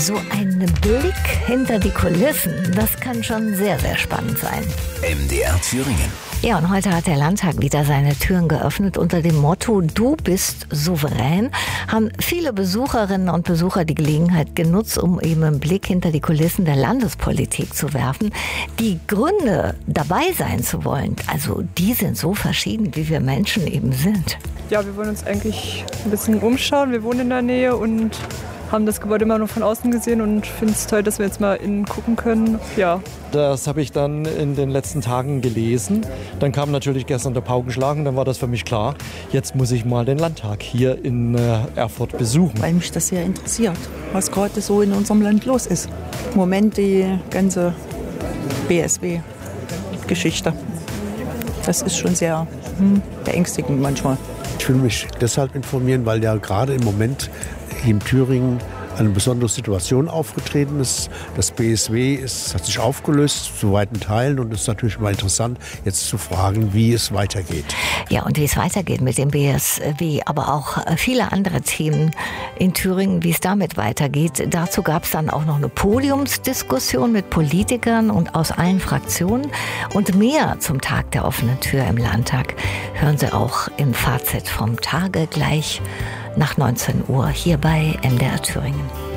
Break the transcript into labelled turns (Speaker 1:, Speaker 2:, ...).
Speaker 1: So ein Blick hinter die Kulissen, das kann schon sehr, sehr spannend sein.
Speaker 2: MDR Thüringen.
Speaker 1: Ja, und heute hat der Landtag wieder seine Türen geöffnet unter dem Motto „Du bist souverän“. Haben viele Besucherinnen und Besucher die Gelegenheit genutzt, um eben einen Blick hinter die Kulissen der Landespolitik zu werfen. Die Gründe, dabei sein zu wollen, also die sind so verschieden, wie wir Menschen eben sind.
Speaker 3: Ja, wir wollen uns eigentlich ein bisschen umschauen. Wir wohnen in der Nähe und haben das Gebäude immer nur von außen gesehen und finden es toll, dass wir jetzt mal innen gucken können. Ja.
Speaker 4: Das habe ich dann in den letzten Tagen gelesen. Dann kam natürlich gestern der Paukenschlag und dann war das für mich klar. Jetzt muss ich mal den Landtag hier in Erfurt besuchen.
Speaker 5: Weil mich das sehr interessiert, was gerade so in unserem Land los ist. Im Moment die ganze BSW-Geschichte. Das ist schon sehr beängstigend manchmal.
Speaker 6: Ich will mich deshalb informieren, weil ja gerade im Moment in Thüringen eine besondere Situation aufgetreten ist. Das BSW hat sich aufgelöst zu weiten Teilen und es ist natürlich mal interessant, jetzt zu fragen, wie es weitergeht.
Speaker 1: Ja, und wie es weitergeht mit dem BSW, aber auch viele andere Themen in Thüringen, wie es damit weitergeht. Dazu gab es dann auch noch eine Podiumsdiskussion mit Politikern und aus allen Fraktionen. Und mehr zum Tag der offenen Tür im Landtag hören Sie auch im Fazit vom Tage gleich nach 19 Uhr hier bei MDR Thüringen.